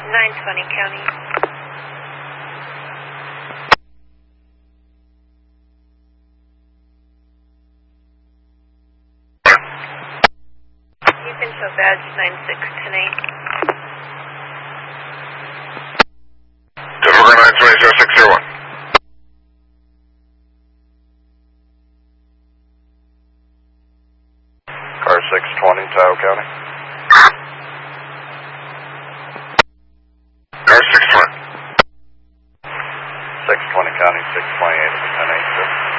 920 County. You can show badge 9610. Denver 920-0601. Car 620, Tahoe County. Car 620. 620 County, 628 at the 10-8, sir.